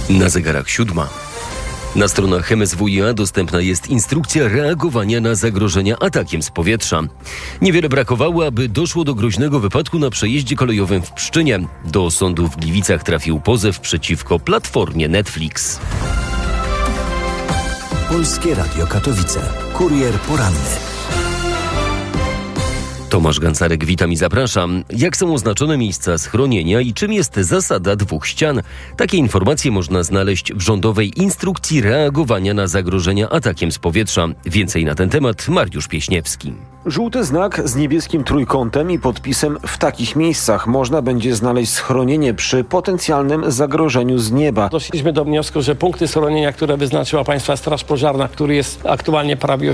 Na zegarach 7. Na stronach MSWiA dostępna jest instrukcja reagowania na zagrożenia atakiem z powietrza. Niewiele brakowało, aby doszło do groźnego wypadku na przejeździe kolejowym w Pszczynie. Do sądu w Gliwicach trafił pozew przeciwko platformie Netflix. Polskie Radio Katowice. Kurier poranny. Tomasz Gancarek, witam i zapraszam. Jak są oznaczone miejsca schronienia i czym jest zasada 2 ścian? Takie informacje można znaleźć w rządowej instrukcji reagowania na zagrożenia atakiem z powietrza. Więcej na ten temat Mariusz Pieśniewski. Żółty znak z niebieskim trójkątem i podpisem „w takich miejscach można będzie znaleźć schronienie przy potencjalnym zagrożeniu z nieba”. Doszliśmy do wniosku, że punkty schronienia, które wyznaczyła Państwa Straż Pożarna, który jest aktualnie prawie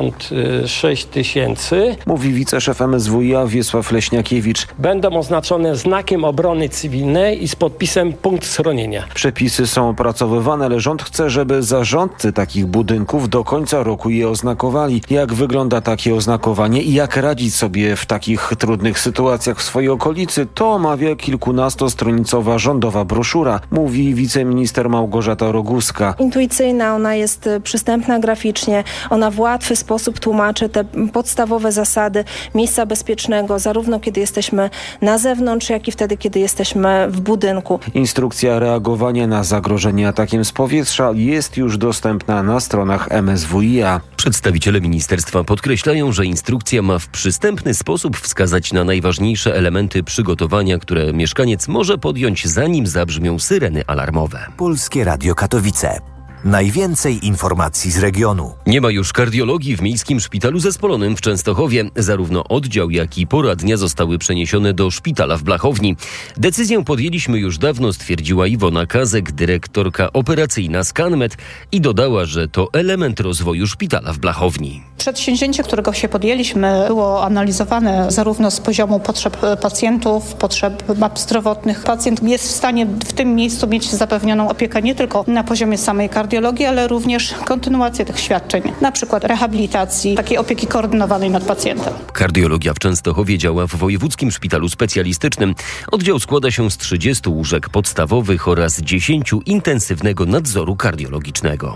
86 000, mówi wiceszef MSWiA Wiesław Leśniakiewicz, będą oznaczone znakiem obrony cywilnej i z podpisem punkt schronienia. Przepisy są opracowywane, ale rząd chce, żeby zarządcy takich budynków do końca roku je oznakowali. Jak wygląda takie oznakowanie i jak radzić sobie w takich trudnych sytuacjach w swojej okolicy, to omawia kilkunastostronicowa rządowa broszura, mówi wiceminister Małgorzata Roguska. Intuicyjna, ona jest przystępna graficznie, ona w łatwy sposób tłumaczy te podstawowe zasady miejsca bezpiecznego, zarówno kiedy jesteśmy na zewnątrz, jak i wtedy, kiedy jesteśmy w budynku. Instrukcja reagowania na zagrożenie atakiem z powietrza jest już dostępna na stronach MSWiA. Przedstawiciele ministerstwa podkreślają, że instrukcja ma w przystępny sposób wskazać na najważniejsze elementy przygotowania, które mieszkaniec może podjąć, zanim zabrzmią syreny alarmowe. Polskie Radio Katowice. Najwięcej informacji z regionu. Nie ma już kardiologii w Miejskim Szpitalu Zespolonym w Częstochowie. Zarówno oddział, jak i poradnia zostały przeniesione do szpitala w Blachowni. Decyzję podjęliśmy już dawno, stwierdziła Iwona Kazek, dyrektorka operacyjna ScanMed, i dodała, że to element rozwoju szpitala w Blachowni. Przedsięwzięcie, którego się podjęliśmy, było analizowane zarówno z poziomu potrzeb pacjentów, potrzeb map zdrowotnych. Pacjent jest w stanie w tym miejscu mieć zapewnioną opiekę nie tylko na poziomie samej kardiologii, ale również kontynuację tych świadczeń, na przykład rehabilitacji, takiej opieki koordynowanej nad pacjentem. Kardiologia w Częstochowie działa w Wojewódzkim Szpitalu Specjalistycznym. Oddział składa się z 30 łóżek podstawowych oraz 10 intensywnego nadzoru kardiologicznego.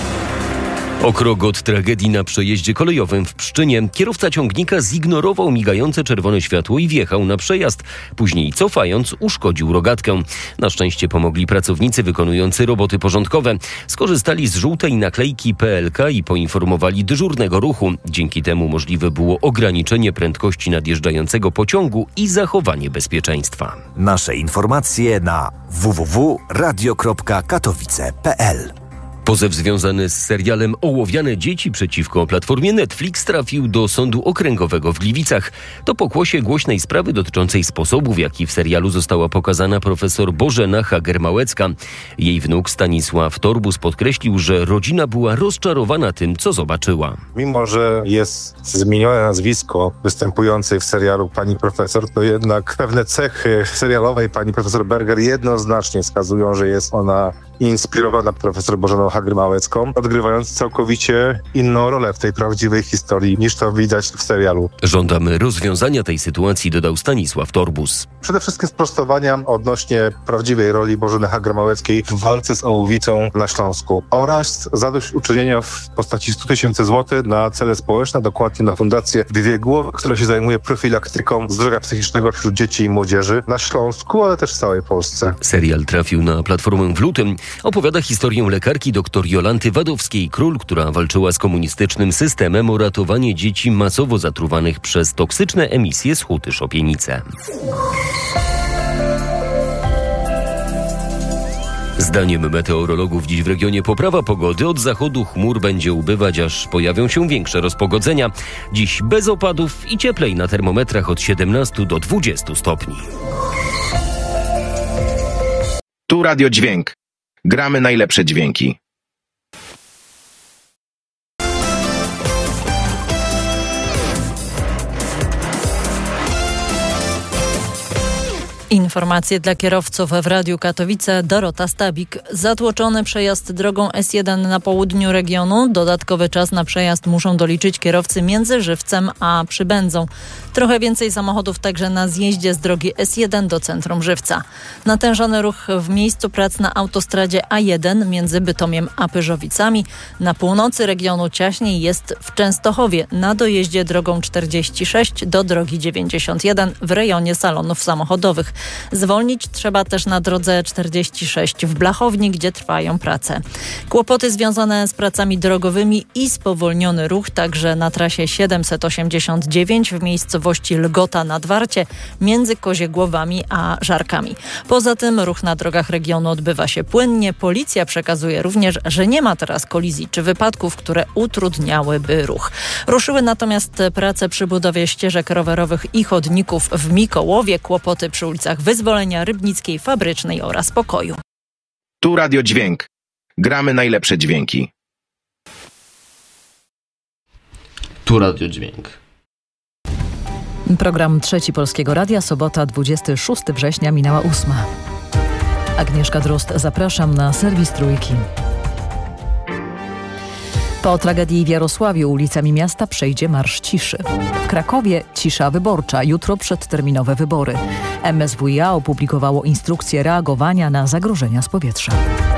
O krok od tragedii na przejeździe kolejowym w Pszczynie kierowca ciągnika zignorował migające czerwone światło i wjechał na przejazd. Później, cofając, uszkodził rogatkę. Na szczęście pomogli pracownicy wykonujący roboty porządkowe. Skorzystali z żółtej naklejki PLK i poinformowali dyżurnego ruchu. Dzięki temu możliwe było ograniczenie prędkości nadjeżdżającego pociągu i zachowanie bezpieczeństwa. Nasze informacje na www.radio.katowice.pl. Pozew związany z serialem Ołowiane dzieci przeciwko platformie Netflix trafił do Sądu Okręgowego w Gliwicach. To pokłosie głośnej sprawy dotyczącej sposobu, w jaki w serialu została pokazana profesor Bożena Hager-Małecka. Jej wnuk Stanisław Torbus podkreślił, że rodzina była rozczarowana tym, co zobaczyła. Mimo że jest zmienione nazwisko występującej w serialu pani profesor, to jednak pewne cechy serialowej pani profesor Berger jednoznacznie wskazują, że jest ona inspirowana profesor Bożeną Hager-Małecką, odgrywając całkowicie inną rolę w tej prawdziwej historii, niż to widać w serialu. Żądamy rozwiązania tej sytuacji, dodał Stanisław Torbus. Przede wszystkim sprostowania odnośnie prawdziwej roli Bożeny Hager-Małeckiej w walce z ołowicą na Śląsku oraz zadośćuczynienia w postaci 100 000 złotych na cele społeczne, dokładnie na Fundację Dwie Głowy, która się zajmuje profilaktyką zdrowia psychicznego wśród dzieci i młodzieży na Śląsku, ale też w całej Polsce. Serial trafił na platformę w lutym. Opowiada historię lekarki dr Jolanty Wadowskiej-Król, która walczyła z komunistycznym systemem o ratowanie dzieci masowo zatruwanych przez toksyczne emisje z huty Szopienice. Zdaniem meteorologów dziś w regionie poprawa pogody. Od zachodu chmur będzie ubywać, aż pojawią się większe rozpogodzenia. Dziś bez opadów i cieplej, na termometrach od 17 do 20 stopni. Tu Radio Dźwięk. Gramy najlepsze dźwięki. Informacje dla kierowców w Radiu Katowice. Dorota Stabik. Zatłoczony przejazd drogą S1 na południu regionu. Dodatkowy czas na przejazd muszą doliczyć kierowcy między Żywcem a Przybędzą. Trochę więcej samochodów także na zjeździe z drogi S1 do centrum Żywca. Natężony ruch w miejscu prac na autostradzie A1 między Bytomiem a Pyrzowicami. Na północy regionu ciaśniej jest w Częstochowie na dojeździe drogą 46 do drogi 91 w rejonie salonów samochodowych. Zwolnić trzeba też na drodze 46 w Blachowni, gdzie trwają prace. Kłopoty związane z pracami drogowymi i spowolniony ruch także na trasie 789 w miejscowości Lgota nad Warcie między Koziegłowami a Żarkami. Poza tym ruch na drogach regionu odbywa się płynnie. Policja przekazuje również, że nie ma teraz kolizji czy wypadków, które utrudniałyby ruch. Ruszyły natomiast prace przy budowie ścieżek rowerowych i chodników w Mikołowie. Kłopoty przy ulicach Wyzwolenia, Rybnickiej, Fabrycznej oraz Pokoju. Tu Radio Dźwięk. Gramy najlepsze dźwięki. Tu Radio Dźwięk. Program Trzeci Polskiego Radia, sobota 26 września, minęła 8. Agnieszka Drozd, zapraszam na serwis Trójki. Po tragedii w Jarosławiu ulicami miasta przejdzie Marsz Ciszy. W Krakowie cisza wyborcza, jutro przedterminowe wybory. MSWiA opublikowało instrukcję reagowania na zagrożenia z powietrza.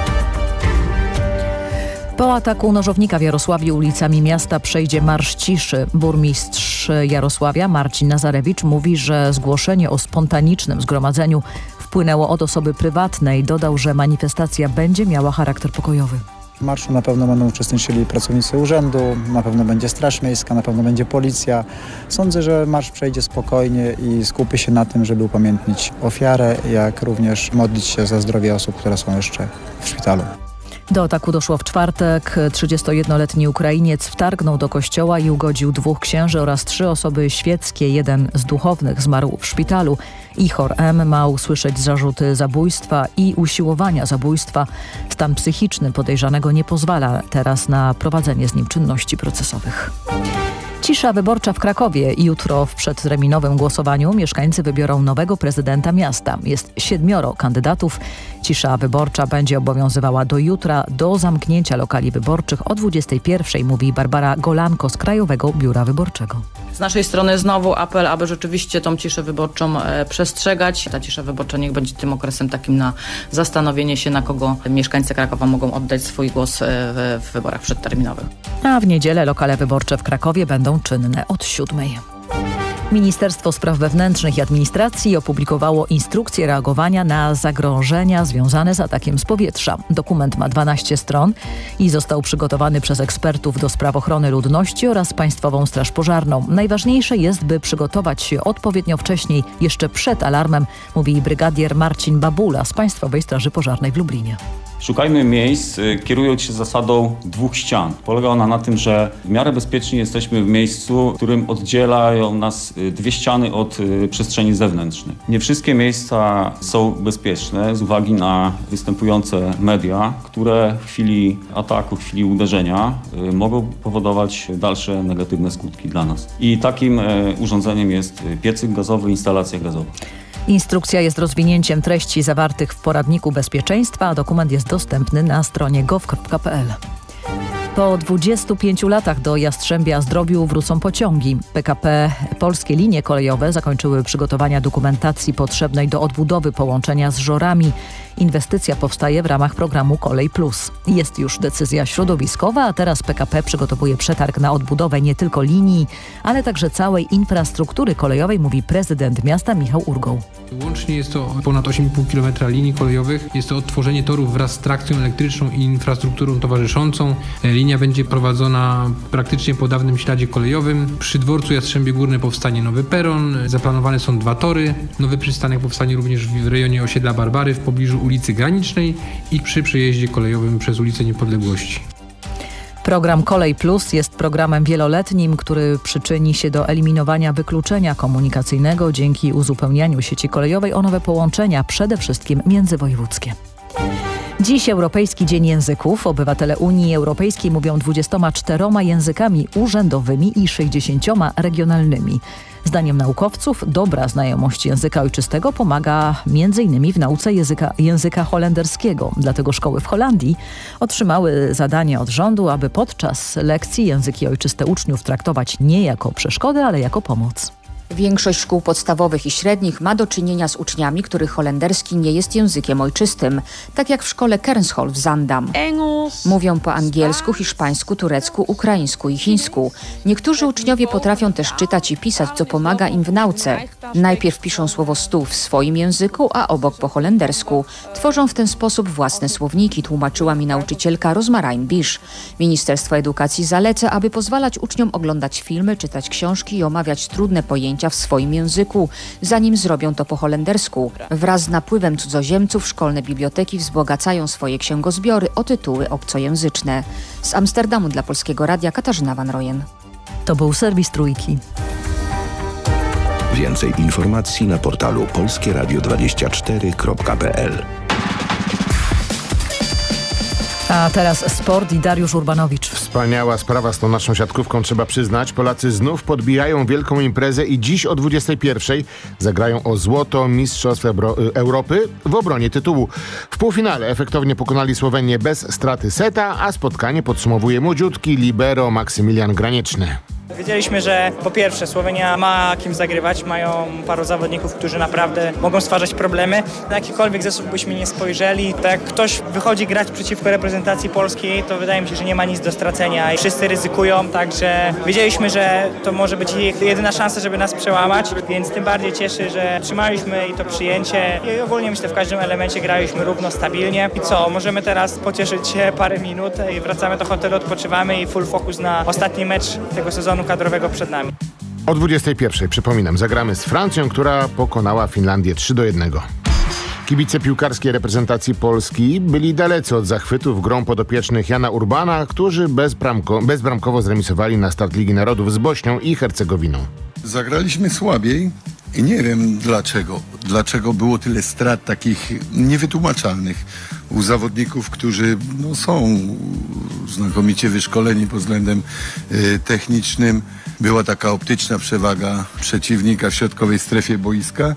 Po ataku nożownika w Jarosławiu ulicami miasta przejdzie Marsz Ciszy. Burmistrz Jarosławia Marcin Nazarewicz mówi, że zgłoszenie o spontanicznym zgromadzeniu wpłynęło od osoby prywatnej. Dodał, że manifestacja będzie miała charakter pokojowy. W marszu na pewno będą uczestniczyli pracownicy urzędu, na pewno będzie Straż Miejska, na pewno będzie policja. Sądzę, że marsz przejdzie spokojnie i skupi się na tym, żeby upamiętnić ofiarę, jak również modlić się za zdrowie osób, które są jeszcze w szpitalu. Do ataku doszło w czwartek. 31-letni Ukrainiec wtargnął do kościoła i ugodził 2 księży oraz 3 osoby świeckie. Jeden z duchownych zmarł w szpitalu. Ihor M. ma usłyszeć zarzuty zabójstwa i usiłowania zabójstwa. Stan psychiczny podejrzanego nie pozwala teraz na prowadzenie z nim czynności procesowych. Cisza wyborcza w Krakowie. Jutro w przedterminowym głosowaniu mieszkańcy wybiorą nowego prezydenta miasta. Jest 7 kandydatów. Cisza wyborcza będzie obowiązywała do jutra, do zamknięcia lokali wyborczych o 21:00, mówi Barbara Golanko z Krajowego Biura Wyborczego. Z naszej strony znowu apel, aby rzeczywiście tą ciszę wyborczą przestrzegać. Ta cisza wyborcza niech będzie tym okresem takim na zastanowienie się, na kogo mieszkańcy Krakowa mogą oddać swój głos w wyborach przedterminowych. A w niedzielę lokale wyborcze w Krakowie będą czynne od 7:00. Ministerstwo Spraw Wewnętrznych i Administracji opublikowało instrukcję reagowania na zagrożenia związane z atakiem z powietrza. Dokument ma 12 stron i został przygotowany przez ekspertów do spraw ochrony ludności oraz Państwową Straż Pożarną. Najważniejsze jest, by przygotować się odpowiednio wcześniej, jeszcze przed alarmem, mówi brygadier Marcin Babula z Państwowej Straży Pożarnej w Lublinie. Szukajmy miejsc, kierując się zasadą 2 ścian. Polega ona na tym, że w miarę bezpiecznie jesteśmy w miejscu, w którym oddzielają nas 2 ściany od przestrzeni zewnętrznej. Nie wszystkie miejsca są bezpieczne z uwagi na występujące media, które w chwili ataku, w chwili uderzenia mogą powodować dalsze negatywne skutki dla nas. I takim urządzeniem jest piecyk gazowy, instalacja gazowa. Instrukcja jest rozwinięciem treści zawartych w poradniku bezpieczeństwa, a dokument jest dostępny na stronie gov.pl. Po 25 latach do Jastrzębia-Zdrobiu wrócą pociągi. PKP Polskie Linie Kolejowe zakończyły przygotowania dokumentacji potrzebnej do odbudowy połączenia z Żorami. Inwestycja powstaje w ramach programu Kolej Plus. Jest już decyzja środowiskowa, a teraz PKP przygotowuje przetarg na odbudowę nie tylko linii, ale także całej infrastruktury kolejowej, mówi prezydent miasta Michał Urgoł. Łącznie jest to ponad 8,5 km linii kolejowych. Jest to odtworzenie torów wraz z trakcją elektryczną i infrastrukturą towarzyszącą. Linia będzie prowadzona praktycznie po dawnym śladzie kolejowym. Przy dworcu Jastrzębie Górne powstanie nowy peron. Zaplanowane są 2 tory. Nowy przystanek powstanie również w rejonie osiedla Barbary w pobliżu ulicy Granicznej i przy przejeździe kolejowym przez ulicę Niepodległości. Program Kolej Plus jest programem wieloletnim, który przyczyni się do eliminowania wykluczenia komunikacyjnego dzięki uzupełnianiu sieci kolejowej o nowe połączenia, przede wszystkim międzywojewódzkie. Dziś Europejski Dzień Języków. Obywatele Unii Europejskiej mówią 24 językami urzędowymi i 60 regionalnymi. Zdaniem naukowców dobra znajomość języka ojczystego pomaga m.in. w nauce języka holenderskiego. Dlatego szkoły w Holandii otrzymały zadanie od rządu, aby podczas lekcji języki ojczyste uczniów traktować nie jako przeszkodę, ale jako pomoc. Większość szkół podstawowych i średnich ma do czynienia z uczniami, których holenderski nie jest językiem ojczystym, tak jak w szkole Kernshol w Zaandam. Mówią po angielsku, hiszpańsku, turecku, ukraińsku i chińsku. Niektórzy uczniowie potrafią też czytać i pisać, co pomaga im w nauce. Najpierw piszą słowo stół w swoim języku, a obok po holendersku. Tworzą w ten sposób własne słowniki, tłumaczyła mi nauczycielka Rosmarijn Bisz. Ministerstwo Edukacji zaleca, aby pozwalać uczniom oglądać filmy, czytać książki i omawiać trudne pojęcia w swoim języku, zanim zrobią to po holendersku. Wraz z napływem cudzoziemców szkolne biblioteki wzbogacają swoje księgozbiory o tytuły obcojęzyczne. Z Amsterdamu dla Polskiego Radia Katarzyna Van Rojen. To był serwis Trójki. Więcej informacji na portalu polskieradio24.pl. A teraz sport i Dariusz Urbanowicz. Wspaniała sprawa z tą naszą siatkówką, trzeba przyznać. Polacy znów podbijają wielką imprezę i dziś o 21:00 zagrają o złoto Mistrzostw Europy w obronie tytułu. W półfinale efektownie pokonali Słowenię bez straty seta, a spotkanie podsumowuje młodziutki libero Maksymilian Granieczny. Wiedzieliśmy, że po pierwsze Słowenia ma kim zagrywać, mają paru zawodników, którzy naprawdę mogą stwarzać problemy. Na jakikolwiek zespół byśmy nie spojrzeli, to jak ktoś wychodzi grać przeciwko reprezentacji polskiej, to wydaje mi się, że nie ma nic do stracenia i wszyscy ryzykują, także wiedzieliśmy, że to może być ich jedyna szansa, żeby nas przełamać, więc tym bardziej cieszy, że trzymaliśmy i to przyjęcie i ogólnie myślę, w każdym elemencie graliśmy równo, stabilnie. I co, możemy teraz pocieszyć się parę minut i wracamy do hotelu, odpoczywamy i full focus na ostatni mecz tego sezonu kadrowego przed nami. O 21:00, przypominam, zagramy z Francją, która pokonała Finlandię 3-1. Kibice piłkarskiej reprezentacji Polski byli dalecy od zachwytów grą podopiecznych Jana Urbana, którzy bezbramkowo zremisowali na start Ligi Narodów z Bośnią i Hercegowiną. Zagraliśmy słabiej i nie wiem dlaczego. Dlaczego było tyle strat takich niewytłumaczalnych u zawodników, którzy są znakomicie wyszkoleni pod względem technicznym. Była taka optyczna przewaga przeciwnika w środkowej strefie boiska,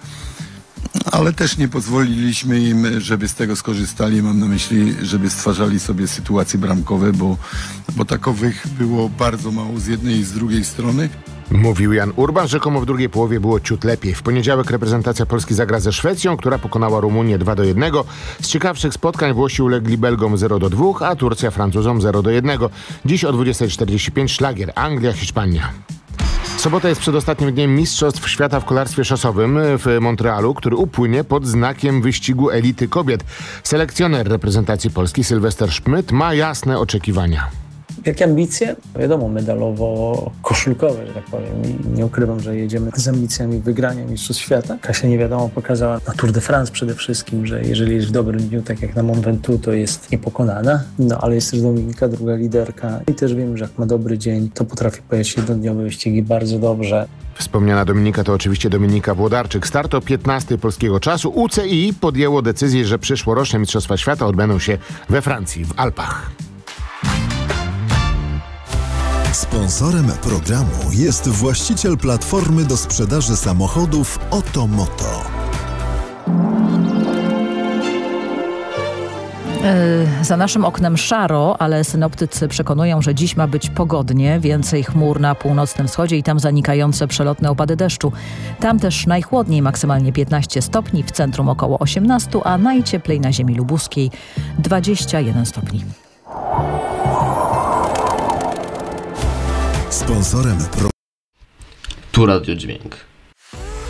ale też nie pozwoliliśmy im, żeby z tego skorzystali. Mam na myśli, żeby stwarzali sobie sytuacje bramkowe, bo takowych było bardzo mało z jednej i z drugiej strony. Mówił Jan Urban, rzekomo w drugiej połowie było ciut lepiej. W poniedziałek reprezentacja Polski zagra ze Szwecją, która pokonała Rumunię 2-1. Z ciekawszych spotkań Włosi ulegli Belgom 0-2, a Turcja Francuzom 0-1. Dziś o 20:45 szlagier Anglia-Hiszpania. Sobota jest przedostatnim dniem Mistrzostw Świata w kolarstwie szosowym w Montrealu, który upłynie pod znakiem wyścigu elity kobiet. Selekcjoner reprezentacji Polski Sylwester Szmyt ma jasne oczekiwania. Jakie ambicje? Wiadomo, medalowo-koszulkowe, że tak powiem. I nie ukrywam, że jedziemy z ambicjami wygrania Mistrzostw Świata. Kasia nie wiadomo pokazała na Tour de France przede wszystkim, że jeżeli jest w dobrym dniu, tak jak na Mont Ventoux, to jest niepokonana. Ale jest też Dominika, druga liderka. I też wiem, że jak ma dobry dzień, to potrafi pojechać jednodniowe wyścigi bardzo dobrze. Wspomniana Dominika to oczywiście Dominika Włodarczyk. Start o 15:00 polskiego czasu. UCI podjęło decyzję, że przyszłoroczne Mistrzostwa Świata odbędą się we Francji, w Alpach. Sponsorem programu jest właściciel platformy do sprzedaży samochodów Otomoto. Za naszym oknem szaro, ale synoptycy przekonują, że dziś ma być pogodnie. Więcej chmur na północnym wschodzie i tam zanikające przelotne opady deszczu. Tam też najchłodniej, maksymalnie 15 stopni, w centrum około 18, a najcieplej na ziemi lubuskiej 21 stopni. Sponsorem Tu Radio Dźwięk.